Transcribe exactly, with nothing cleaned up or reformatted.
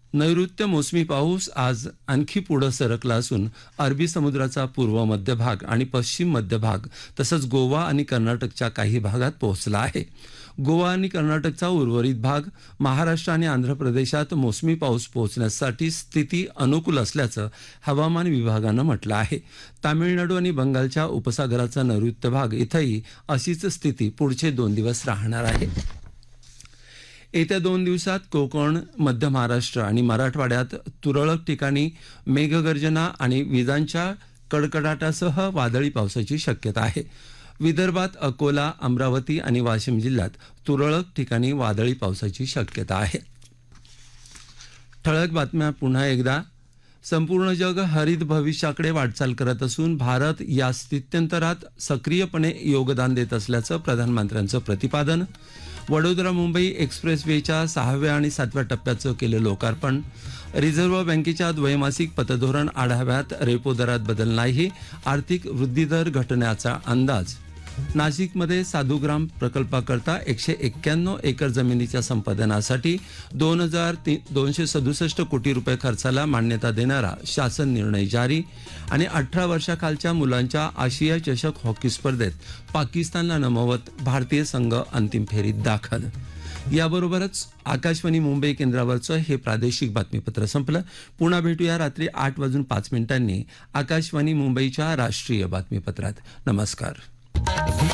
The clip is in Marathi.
नैऋत्य मोसमी पाऊस आज आणखी पुढे सरकला असून अरबी समुद्राचा पूर्व मध्य भाग आणि पश्चिम मध्य भाग तसंच गोवा आणि कर्नाटकच्या काही भागात पोहोचला आहे. गोवा आणि कर्नाटकचा उर्वरित भाग, महाराष्ट्र आणि आंध्र प्रदेशात मोसमी पाऊस पोहोचण्यासाठी स्थिती अनुकूल असल्याचं हवामान विभागानं म्हटलं आहे. तामिळनाडू आणि बंगालच्या उपसागराचा नैऋत्य भाग इथंही अशीच स्थिती पुढचे दोन दिवस राहणार आहे. येत्या दोन दिवसात कोकण, मध्य महाराष्ट्र आणि मराठवाड्यात तुरळक ठिकाणी मेघगर्जना आणि विजांच्या कडकडाटासह वादळी पावसाची शक्यता आहे. विदर्भात अकोला, अमरावती आणि वाशिम जिल्ह्यात तुरळक ठिकाणी वादळी पावसाची शक्यता आहे. ठळक बातम्या पुन्हा एकदा. संपूर्ण जग हरित भविष्याकडे वाटचाल करत असून भारत या स्थित्यंतरात सक्रियपणे योगदान देत असल्याचं प्रधानमंत्र्यांचं प्रतिपादन. वडोदरा मुंबई एक्सप्रेसवेच्या सहाव्या आणि सातव्या टप्प्याचं केलं लोकार्पण. रिझर्व्ह बँकेच्या द्वैमासिक पतधोरण आढाव्यात रेपो दरात बदल नाही, आर्थिक वृद्धिदर घटण्याचा अंदाज. नाशिकमध्ये साधुग्राम प्रकल्पाकरता एकशे एक्क्याण्णव एकर जमिनीच्या संपादनासाठी दोन हजार दोनशे सदुसष्ट कोटी रुपये खर्चाला मान्यता देणारा शासन निर्णय जारी. आणि अठरा वर्षाखालच्या मुलांच्या आशिया चषक हॉकी स्पर्धेत पाकिस्तानला नमवत भारतीय संघ अंतिम फेरीत दाखल. याबरोबरच आकाशवाणी मुंबई केंद्रावरचं हे प्रादेशिक बातमीपत्र संपलं. पुन्हा भेटूया रात्री आठ वाजून पाच मिनिटांनी आकाशवाणी मुंबईच्या राष्ट्रीय बातमीपत्रात. नमस्कार.